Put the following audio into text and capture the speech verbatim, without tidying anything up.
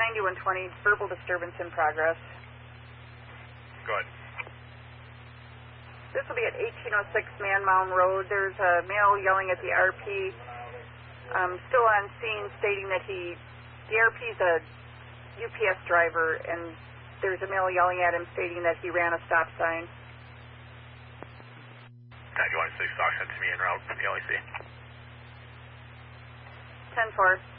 ninety-one twenty, verbal disturbance in progress. Good. This will be at eighteen oh six Man Mound Road. There's a male yelling at the R P, um, still on scene, stating that he, the R P is a U P S driver, and there's a male yelling at him, stating that he ran a stop sign. ninety-one six, talk to me en route from the L A C. ten four.